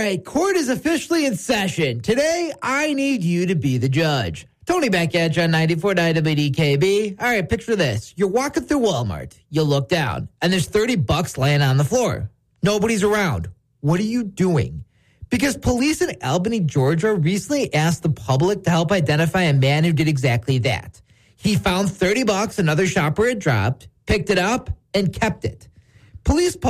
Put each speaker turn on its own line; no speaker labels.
right, court is officially in session. Today, I need you to be the judge. Tony back at you on 94.9 WDKB. All right, picture this. You're walking through Walmart. You look down, and there's $30 laying on the floor. Nobody's around. What are you doing? Because police in Albany, Georgia recently asked the public to help identify a man who did exactly that. He found $30 another shopper had dropped, picked it up, and kept it. Police